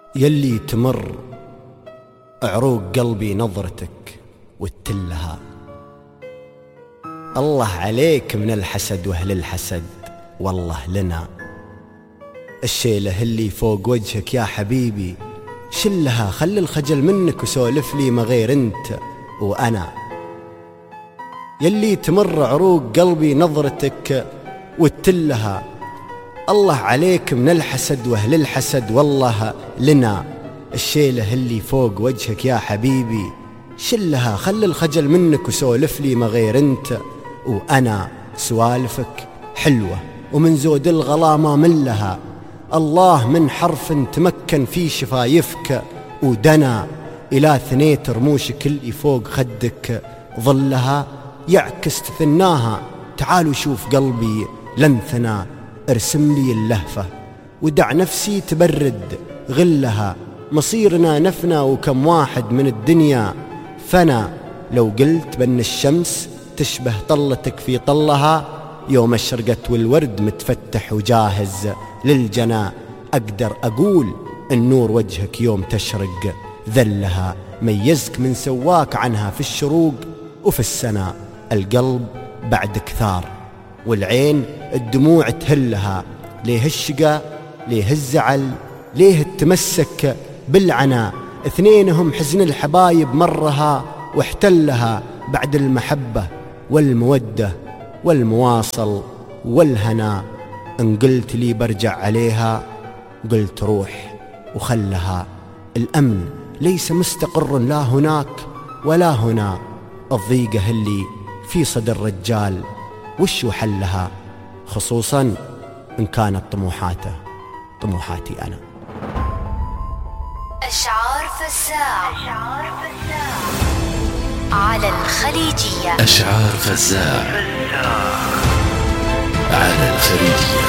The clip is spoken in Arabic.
يلي تمر عروق قلبي نظرتك وتلها. الله عليك من الحسد واهل الحسد، والله لنا الشيله اللي فوق وجهك يا حبيبي شلها. خلي الخجل منك وسولف لي ما غير انت وانا. يلي تمر عروق قلبي نظرتك وتلها. الله عليك من الحسد واهل الحسد، والله لنا الشيله اللي فوق وجهك يا حبيبي شلها. خلي الخجل منك وسولف لي ما غير انت وانا. سوالفك حلوه ومن زود الغلا ما ملها. الله من حرف تمكن في شفايفك ودنا الى ثنيت رموشك اللي فوق خدك ظلها. يعكس تثناها تعالوا شوف قلبي لنثنا. ارسم لي اللهفه ودع نفسي تبرد غلها. مصيرنا نفنى وكم واحد من الدنيا فنا. لو قلت بأن الشمس تشبه طلتك في طلها، يوم اشرقت والورد متفتح وجاهز للجنا. أقدر أقول النور وجهك يوم تشرق ذلها. ميزك من سواك عنها في الشروق وفي السنا. القلب بعدك ثار والعين الدموع تهلها. ليه الشقا ليه الزعل ليه التمسك بالعنا. اثنينهم حزن الحبايب مرها واحتلها. بعد المحبة والمودة والمواصل والهنا. ان قلت لي برجع عليها قلت روح وخلها. الأمن ليس مستقر لا هناك ولا هنا. الضيقة اللي في صدر الرجال وش حلها، خصوصا إن كانت طموحاته طموحاتي أنا. أشعار فزاع على الخليجية. أشعار فزاع على الخليجية.